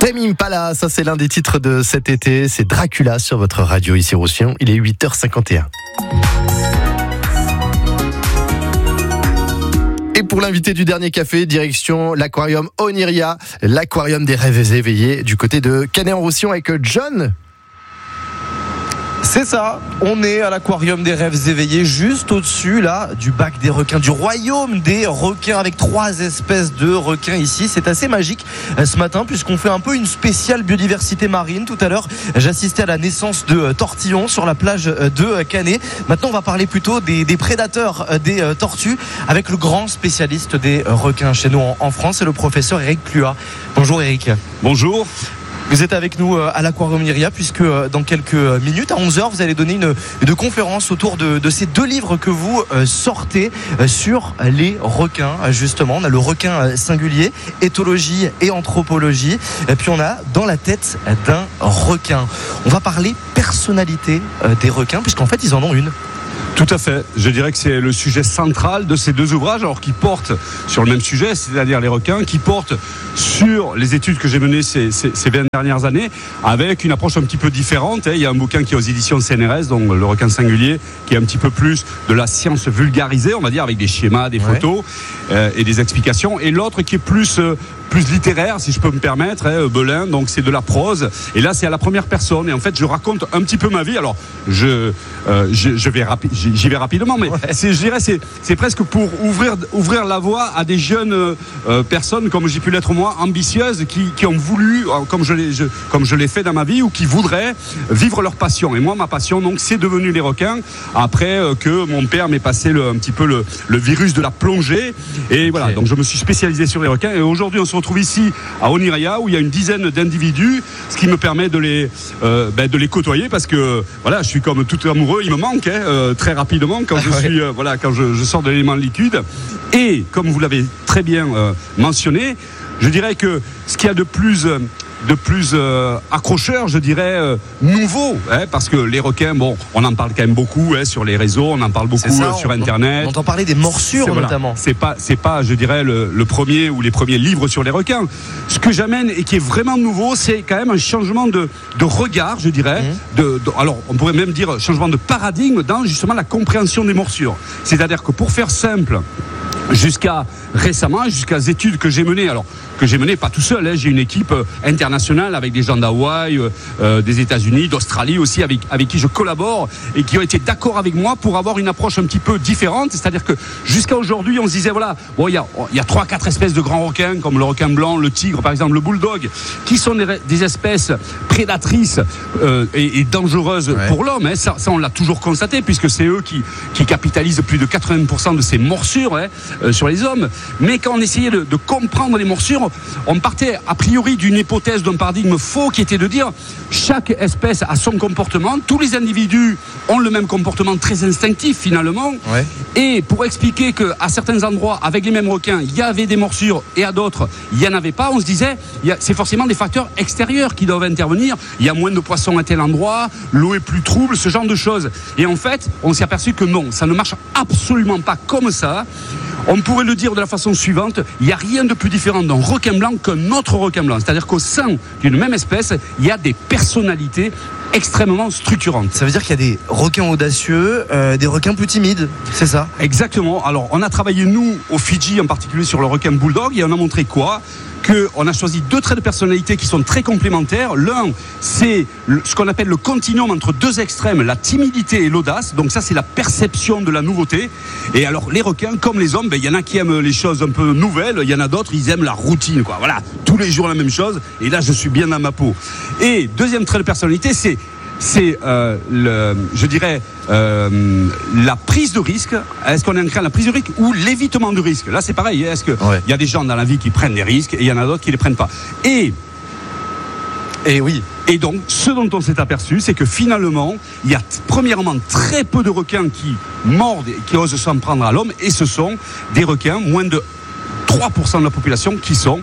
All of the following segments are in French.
Tame Impala, ça c'est l'un des titres de cet été, c'est Dracula sur votre radio ici Roussillon, il est 8h51. Et pour l'invité du dernier café, direction l'aquarium Oniria, l'aquarium des rêves éveillés du côté de Canet-en-Roussillon avec John. C'est ça, on est à l'aquarium des rêves éveillés, juste au-dessus là du bac des requins, du royaume des requins, avec 3 espèces de requins ici. C'est assez magique ce matin puisqu'on fait un peu une spéciale biodiversité marine. Tout à l'heure, j'assistais à la naissance de tortillons sur la plage de Canet. Maintenant, on va parler plutôt des prédateurs des tortues avec le grand spécialiste des requins chez nous en France, c'est le professeur Eric Cluat. Bonjour Eric. Bonjour. Vous êtes avec nous à l'aquarium Oniria puisque dans quelques minutes, à 11h, vous allez donner une conférence autour de ces 2 livres que vous sortez sur les requins. Justement, on a le requin singulier, éthologie et anthropologie. Et puis on a dans la tête d'un requin. On va parler personnalité des requins puisqu'en fait, ils en ont une. Tout à fait. Je dirais que c'est le sujet central de ces 2 ouvrages, alors qui portent sur le même sujet, c'est-à-dire les requins, qui portent sur les études que j'ai menées ces 20 dernières années, avec une approche un petit peu différente. Il y a un bouquin qui est aux éditions CNRS, donc le requin singulier, qui est un petit peu plus de la science vulgarisée, on va dire, avec des schémas, des photos et des explications. Et l'autre qui est plus littéraire, si je peux me permettre, Belin, donc c'est de la prose. Et là, c'est à la première personne. Et en fait, je raconte un petit peu ma vie. Alors, j'y vais rapidement, mais je dirais c'est presque pour ouvrir la voie à des jeunes personnes, comme j'ai pu l'être moi, ambitieuses, qui ont voulu, comme je l'ai fait dans ma vie, ou qui voudraient vivre leur passion. Et moi, ma passion, donc, c'est devenu les requins, après que mon père m'ait passé un petit peu le virus de la plongée. Et voilà, donc je me suis spécialisé sur les requins. Et aujourd'hui, on se retrouve ici à Oniria, où il y a une dizaine d'individus, ce qui me permet de les côtoyer, parce que voilà, je suis comme tout amoureux, il me manque très rapidement quand je sors de l'élément liquide. Et comme vous l'avez très bien mentionné, je dirais que ce qu'il y a de plus accrocheur, je dirais, nouveau, parce que les requins, bon, on en parle quand même beaucoup sur les réseaux, on en parle beaucoup sur Internet. On entend parler des morsures notamment. C'est pas, je dirais, le premier ou les premiers livres sur les requins. Ce que j'amène et qui est vraiment nouveau, c'est quand même un changement de regard, je dirais. Alors, on pourrait même dire changement de paradigme dans justement la compréhension des morsures. C'est-à-dire que pour faire simple, jusqu'à récemment, jusqu'à les études que j'ai menées, pas tout seul, j'ai une équipe internationale avec des gens d'Hawaï, des États-Unis, d'Australie aussi, avec qui je collabore et qui ont été d'accord avec moi pour avoir une approche un petit peu différente. C'est-à-dire que jusqu'à aujourd'hui, on se disait il y a 3-4 espèces de grands requins, comme le requin blanc, le tigre par exemple, le bulldog, qui sont des espèces prédatrices et dangereuses pour l'homme. Ça, on l'a toujours constaté, puisque c'est eux qui capitalisent plus de 80% de ces morsures sur les hommes. Mais quand on essayait de comprendre les morsures, on partait a priori d'une hypothèse, d'un paradigme faux, qui était de dire chaque espèce a son comportement, tous les individus ont le même comportement très instinctif finalement, et pour expliquer qu'à certains endroits avec les mêmes requins il y avait des morsures et à d'autres il n'y en avait pas, on se disait c'est forcément des facteurs extérieurs qui doivent intervenir, il y a moins de poissons à tel endroit, l'eau est plus trouble, ce genre de choses. Et en fait on s'est aperçu que non, ça ne marche absolument pas comme ça. On pourrait le dire de la façon suivante, il n'y a rien de plus différent d'un requin blanc qu'un autre requin blanc. C'est-à-dire qu'au sein d'une même espèce, il y a des personnalités extrêmement structurantes. Ça veut dire qu'il y a des requins audacieux, des requins plus timides, c'est ça ? Exactement. Alors, on a travaillé, nous, au Fidji, en particulier sur le requin bulldog, et on a montré quoi ? Qu'on a choisi 2 traits de personnalité qui sont très complémentaires. L'un, c'est ce qu'on appelle le continuum entre 2 extrêmes, la timidité et l'audace. Donc ça, c'est la perception de la nouveauté. Et alors, les requins, comme les hommes, il y en a qui aiment les choses un peu nouvelles, il y en a d'autres, ils aiment la routine, quoi. Voilà, tous les jours la même chose. Et là, je suis bien dans ma peau. Et deuxième trait de personnalité, c'est la prise de risque. Est-ce qu'on est ancré à la prise de risque ou l'évitement de risque ? Là, c'est pareil. Est-ce qu'il y a des gens dans la vie qui prennent des risques et il y en a d'autres qui ne les prennent pas ? Et donc, ce dont on s'est aperçu, c'est que finalement, il y a premièrement très peu de requins qui mordent et qui osent s'en prendre à l'homme, et ce sont des requins, moins de 3% de la population, qui sont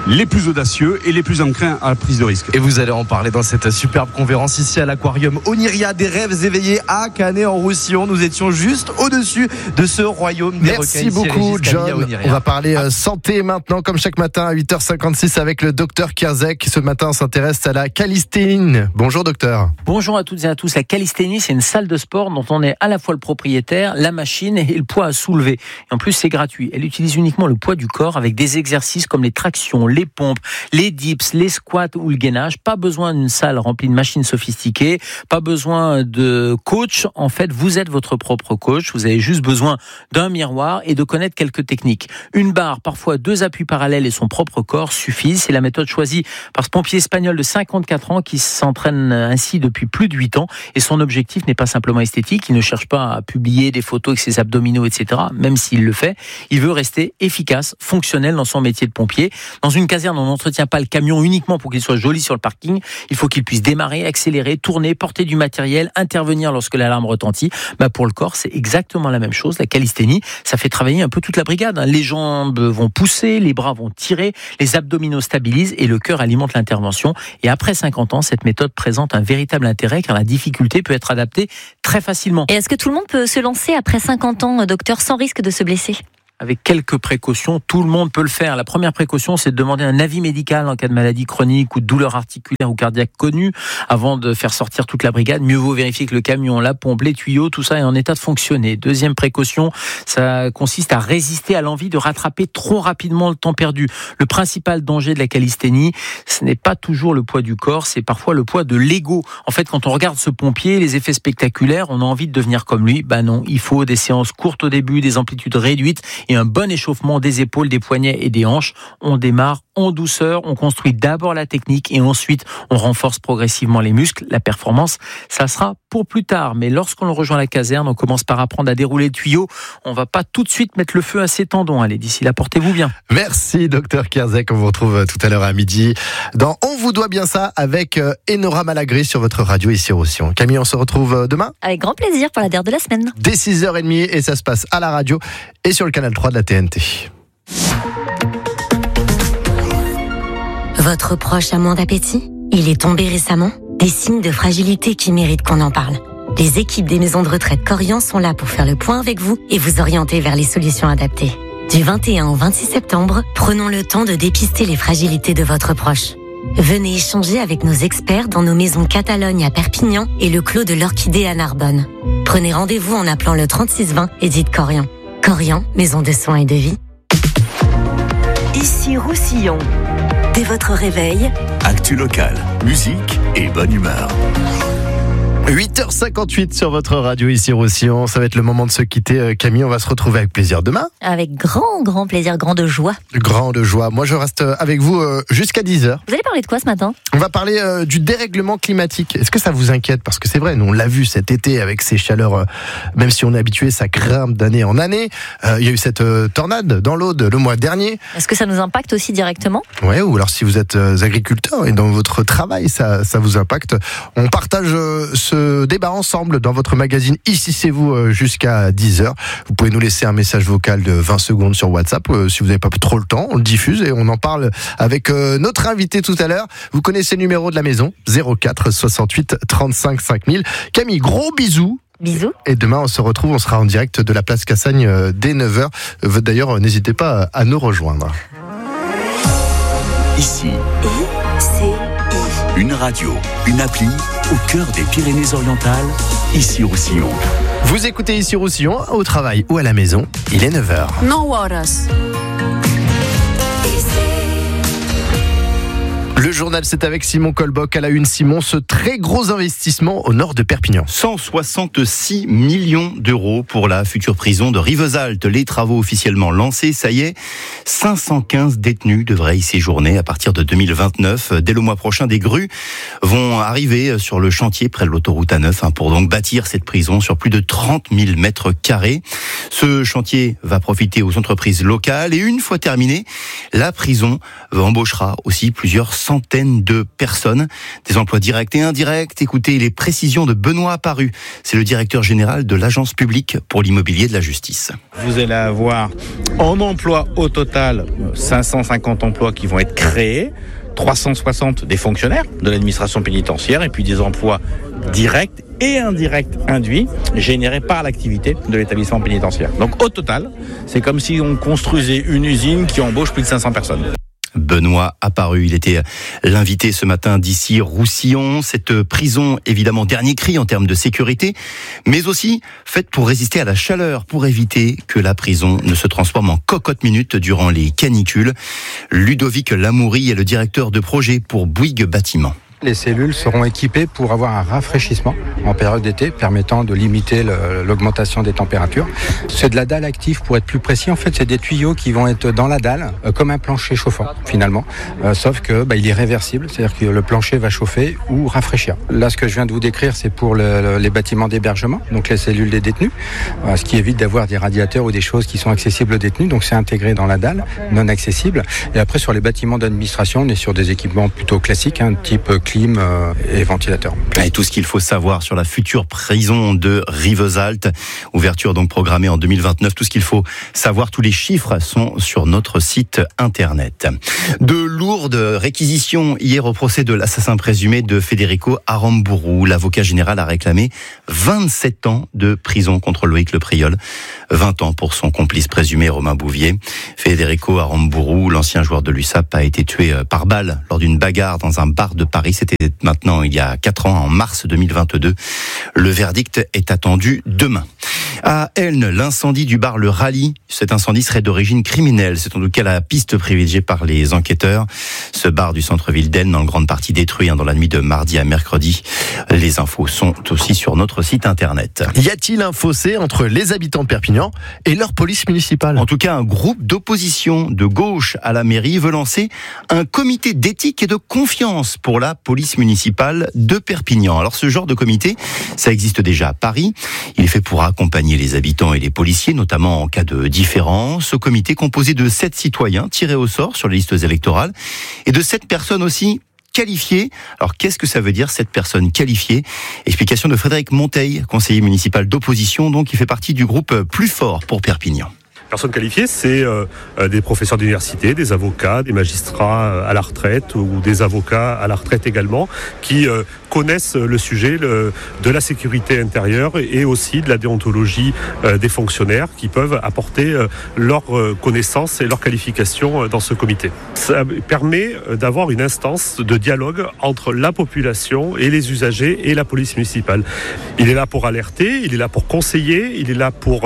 les plus audacieux et les plus enclins à la prise de risque. Et vous allez en parler dans cette superbe conférence ici à l'aquarium Oniria des rêves éveillés à Canet-en-Roussillon. Nous étions juste au-dessus de ce royaume des requins. Merci beaucoup, John. On va parler santé maintenant, comme chaque matin à 8h56 avec le docteur Kierzek. Ce matin, on s'intéresse à la calisthénie. Bonjour, docteur. Bonjour à toutes et à tous. La calisthénie, c'est une salle de sport dont on est à la fois le propriétaire, la machine et le poids à soulever. Et en plus, c'est gratuit. Elle utilise uniquement le poids du corps avec des exercices comme les tractions, les pompes, les dips, les squats ou le gainage. Pas besoin d'une salle remplie de machines sophistiquées, pas besoin de coach. En fait, vous êtes votre propre coach. Vous avez juste besoin d'un miroir et de connaître quelques techniques. Une barre, parfois 2 appuis parallèles et son propre corps suffisent. C'est la méthode choisie par ce pompier espagnol de 54 ans qui s'entraîne ainsi depuis plus de 8 ans. Et son objectif n'est pas simplement esthétique. Il ne cherche pas à publier des photos avec ses abdominaux, etc. Même s'il le fait, il veut rester efficace, fonctionnel dans son métier de pompier. Dans une caserne, on n'entretient pas le camion uniquement pour qu'il soit joli sur le parking. Il faut qu'il puisse démarrer, accélérer, tourner, porter du matériel, intervenir lorsque l'alarme retentit. Pour le corps, c'est exactement la même chose. La calisthénie, ça fait travailler un peu toute la brigade. Les jambes vont pousser, les bras vont tirer, les abdominaux stabilisent et le cœur alimente l'intervention. Et après 50 ans, cette méthode présente un véritable intérêt car la difficulté peut être adaptée très facilement. Et est-ce que tout le monde peut se lancer après 50 ans, docteur, sans risque de se blesser ? Avec quelques précautions, tout le monde peut le faire. La première précaution, c'est de demander un avis médical en cas de maladie chronique ou de douleur articulaire ou cardiaque connue avant de faire sortir toute la brigade. Mieux vaut vérifier que le camion, la pompe, les tuyaux, tout ça est en état de fonctionner. Deuxième précaution, ça consiste à résister à l'envie de rattraper trop rapidement le temps perdu. Le principal danger de la calisthénie, ce n'est pas toujours le poids du corps, c'est parfois le poids de l'ego. En fait, quand on regarde ce pompier, les effets spectaculaires, on a envie de devenir comme lui. Non, il faut des séances courtes au début, des amplitudes réduites et un bon échauffement des épaules, des poignets et des hanches. On démarre en douceur, on construit d'abord la technique et ensuite on renforce progressivement les muscles. La performance, ça sera pour plus tard. Mais lorsqu'on rejoint la caserne, on commence par apprendre à dérouler le tuyau. On va pas tout de suite mettre le feu à ses tendons. Allez, d'ici là, portez-vous bien. Merci, docteur Kierzek. On vous retrouve tout à l'heure à midi dans On vous doit bien ça avec Enora Malagré sur votre radio ici au Roussillon. Camille, on se retrouve demain ? Avec grand plaisir pour la dernière de la semaine. Dès 6h30 et ça se passe à la radio et sur le canal 3 de la TNT. Votre proche a moins d'appétit ? Il est tombé récemment ? Des signes de fragilité qui méritent qu'on en parle. Les équipes des maisons de retraite Corian sont là pour faire le point avec vous et vous orienter vers les solutions adaptées. Du 21 au 26 septembre, prenons le temps de dépister les fragilités de votre proche. Venez échanger avec nos experts dans nos maisons Catalogne à Perpignan et le Clos de l'Orchidée à Narbonne. Prenez rendez-vous en appelant le 3620 et dites Corian. Corian, maison de soins et de vie. Ici Roussillon. Dès votre réveil, actu locale, musique et bonne humeur. 8h58 sur votre radio ici Roussillon. Ça va être le moment de se quitter. Camille, on va se retrouver avec plaisir demain. Avec grand plaisir, grande joie. Grande joie. Moi, je reste avec vous jusqu'à 10h. Vous allez parler de quoi ce matin ? On va parler du dérèglement climatique. Est-ce que ça vous inquiète ? Parce que c'est vrai, nous on l'a vu cet été avec ces chaleurs, même si on est habitué, ça grimpe d'année en année. Il y a eu cette tornade dans l'Aude le mois dernier. Est-ce que ça nous impacte aussi directement ? Ouais, ou alors si vous êtes agriculteur et dans votre travail, ça vous impacte. On partage ce débat ensemble dans votre magazine Ici c'est vous jusqu'à 10h. Vous pouvez nous laisser un message vocal de 20 secondes sur WhatsApp si vous n'avez pas trop le temps. On le diffuse et on en parle avec notre invité tout à l'heure. Vous connaissez le numéro de la maison 04 68 35 5000. Camille, gros bisous. Bisous. Et demain, on se retrouve, on sera en direct de la place Cassagne dès 9h. D'ailleurs, n'hésitez pas à nous rejoindre. Ici, une radio, une appli au cœur des Pyrénées-Orientales, ici Roussillon. Vous écoutez ici Roussillon, au travail ou à la maison, il est 9h. 9 horas. Le journal, c'est avec Simon Colboc à la une. Simon, ce très gros investissement au nord de Perpignan. 166 millions d'euros pour la future prison de Rivesaltes. Les travaux officiellement lancés, ça y est. 515 détenus devraient y séjourner à partir de 2029. Dès le mois prochain, des grues vont arriver sur le chantier près de l'autoroute A9 pour donc bâtir cette prison sur plus de 30 000 mètres carrés. Ce chantier va profiter aux entreprises locales et une fois terminé, la prison embauchera aussi plusieurs centaines centaine de personnes, des emplois directs et indirects. Écoutez les précisions de Benoît Apparu, c'est le directeur général de l'Agence publique pour l'immobilier de la justice. Vous allez avoir en emploi au total 550 emplois qui vont être créés, 360 des fonctionnaires de l'administration pénitentiaire et puis des emplois directs et indirects induits générés par l'activité de l'établissement pénitentiaire. Donc au total, c'est comme si on construisait une usine qui embauche plus de 500 personnes. Benoît Apparu, il était l'invité ce matin d'ici Roussillon. Cette prison, évidemment, dernier cri en termes de sécurité, mais aussi faite pour résister à la chaleur, pour éviter que la prison ne se transforme en cocotte-minute durant les canicules. Ludovic Lamoury est le directeur de projet pour Bouygues Bâtiment. Les cellules seront équipées pour avoir un rafraîchissement en période d'été, permettant de limiter l'augmentation des températures. C'est de la dalle active pour être plus précis. En fait, c'est des tuyaux qui vont être dans la dalle, comme un plancher chauffant finalement. Sauf que il est réversible, c'est-à-dire que le plancher va chauffer ou rafraîchir. Là, ce que je viens de vous décrire, c'est pour les bâtiments d'hébergement, donc les cellules des détenus, ce qui évite d'avoir des radiateurs ou des choses qui sont accessibles aux détenus. Donc c'est intégré dans la dalle, non accessible. Et après, sur les bâtiments d'administration, on est sur des équipements plutôt classiques, type clim et ventilateur. Et tout ce qu'il faut savoir sur la future prison de Rivesaltes, ouverture donc programmée en 2029, tout ce qu'il faut savoir, tous les chiffres sont sur notre site internet. De lourdes réquisitions hier au procès de l'assassin présumé de Federico Aramburu. L'avocat général a réclamé 27 ans de prison contre Loïc Lepriol, 20 ans pour son complice présumé Romain Bouvier. Federico Aramburu, l'ancien joueur de l'USAP, a été tué par balle lors d'une bagarre dans un bar de Paris. C'était maintenant il y a 4 ans, en mars 2022. Le verdict est attendu demain. À Elne, l'incendie du bar Le Rallye. Cet incendie serait d'origine criminelle. C'est en tout cas la piste privilégiée par les enquêteurs. Ce bar du centre-ville d'Elne, en grande partie détruit dans la nuit de mardi à mercredi. Les infos sont aussi sur notre site internet. Y a-t-il un fossé entre les habitants de Perpignan et leur police municipale ? En tout cas, un groupe d'opposition de gauche à la mairie veut lancer un comité d'éthique et de confiance pour la police municipale de Perpignan. Alors ce genre de comité, ça existe déjà à Paris. Il est fait pour accompagner les habitants et les policiers, notamment en cas de différends. Ce comité composé de 7 citoyens tirés au sort sur les listes électorales et de 7 personnes aussi qualifiées. Alors qu'est-ce que ça veut dire, cette personne qualifiée ? Explication de Frédéric Monteil, conseiller municipal d'opposition, donc qui fait partie du groupe Plus Fort pour Perpignan. Personnes qualifiées, c'est des professeurs d'université, des avocats, des magistrats à la retraite ou des avocats à la retraite également, qui connaissent le sujet de la sécurité intérieure et aussi de la déontologie des fonctionnaires, qui peuvent apporter leur connaissance et leur qualification dans ce comité. Ça permet d'avoir une instance de dialogue entre la population et les usagers et la police municipale. Il est là pour alerter, il est là pour conseiller, il est là pour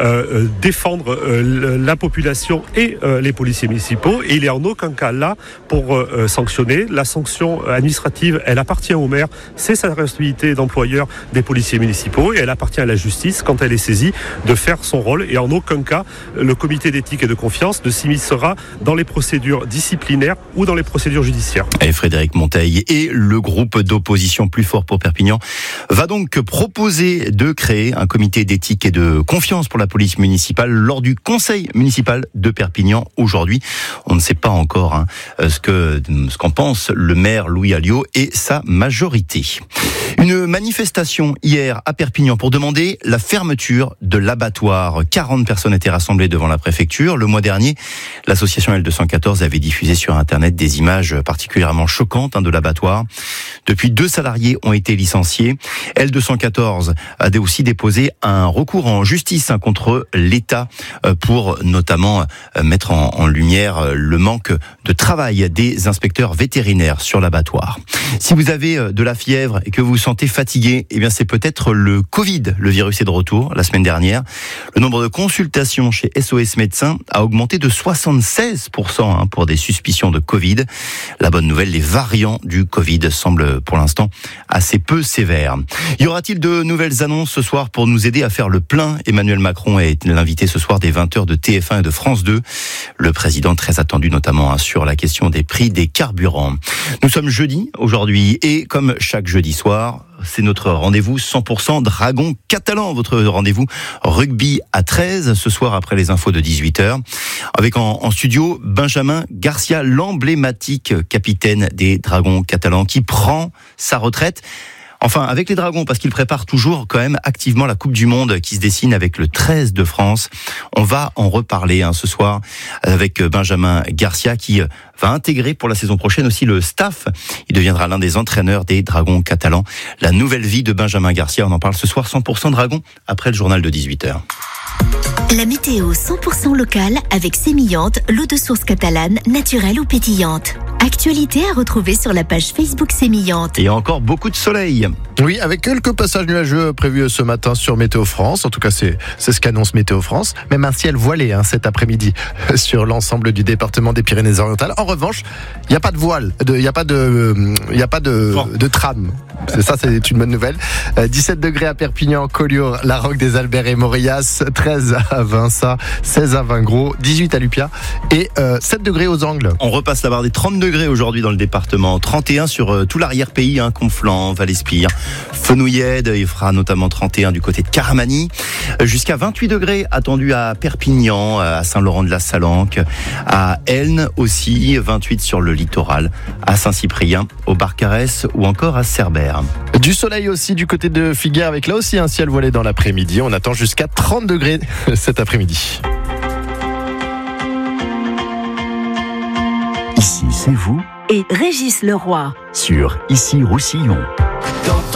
défendre la population et les policiers municipaux, et il est en aucun cas là pour sanctionner. La sanction administrative, elle appartient au maire, c'est sa responsabilité d'employeur des policiers municipaux, et elle appartient à la justice, quand elle est saisie, de faire son rôle, et en aucun cas le comité d'éthique et de confiance ne s'immiscera dans les procédures disciplinaires ou dans les procédures judiciaires. Et Frédéric Monteil et le groupe d'opposition Plus Fort pour Perpignan va donc proposer de créer un comité d'éthique et de confiance pour la police municipale lors du conseil municipal de Perpignan aujourd'hui. On ne sait pas encore ce qu'en pense le maire Louis Alliot et sa majorité. Une manifestation hier à Perpignan pour demander la fermeture de l'abattoir. 40 personnes étaient rassemblées devant la préfecture. Le mois dernier, l'association L214 avait diffusé sur Internet des images particulièrement choquantes de l'abattoir. Depuis, 2 salariés ont été licenciés. L214 a aussi déposé un recours en justice contre l'État pour notamment mettre en lumière le manque de travail des inspecteurs vétérinaires sur l'abattoir. Si vous avez de la fièvre et que vous vous sentez fatigué, eh bien c'est peut-être le Covid. Le virus est de retour la semaine dernière. Le nombre de consultations chez SOS Médecins a augmenté de 76% pour des suspicions de Covid. La bonne nouvelle, les variants du Covid semblent pour l'instant assez peu sévères. Y aura-t-il de nouvelles annonces ce soir pour nous aider à faire le plein ? Emmanuel Macron est l'invité ce soir des 20h de TF1 et de France 2. Le président très attendu notamment sur la question des prix des carburants. Nous sommes jeudi aujourd'hui. aujourd'hui. Et comme chaque jeudi soir, c'est notre rendez-vous 100% Dragon catalan, votre rendez-vous rugby à 13 ce soir après les infos de 18h. Avec en studio Benjamin Garcia, l'emblématique capitaine des Dragons catalans qui prend sa retraite. Enfin, avec les Dragons, parce qu'ils préparent toujours quand même activement la Coupe du Monde qui se dessine avec le 13 de France. On va en reparler ce soir avec Benjamin Garcia qui va intégrer pour la saison prochaine aussi le staff. Il deviendra l'un des entraîneurs des Dragons catalans. La nouvelle vie de Benjamin Garcia, on en parle ce soir 100% Dragons après le journal de 18h. La météo 100% locale avec Sémillante, l'eau de source catalane, naturelle ou pétillante. Actualité à retrouver sur la page Facebook Sémillante. Et encore beaucoup de soleil. Oui, avec quelques passages nuageux prévus ce matin sur Météo France. En tout cas, c'est ce qu'annonce Météo France. Même un ciel voilé cet après-midi sur l'ensemble du département des Pyrénées-Orientales. En revanche, il n'y a pas de voile, il n'y a pas de tram. Ça, c'est une bonne nouvelle. 17 degrés à Perpignan, Collioure, La Roque des Alberts et Mauriac, 13 à Vinça, 16 à Vingros, 18 à Lupia et 7 degrés aux Angles. On repasse la barre des 30 degrés aujourd'hui dans le département. 31 sur tout l'arrière-pays, Conflans, Val-Espire, Fenouillède. Il fera notamment 31 du côté de Caramani. Jusqu'à 28 degrés attendus à Perpignan, à Saint-Laurent-de-la-Salanque, à Elne aussi, 28 sur le littoral, à Saint-Cyprien, au Barcarès ou encore à Cerbère. Du soleil aussi du côté de Figueres avec là aussi un ciel voilé dans l'après-midi. On attend jusqu'à 30 degrés cet après-midi. Ici, c'est vous Et Régis Leroy sur Ici Roussillon.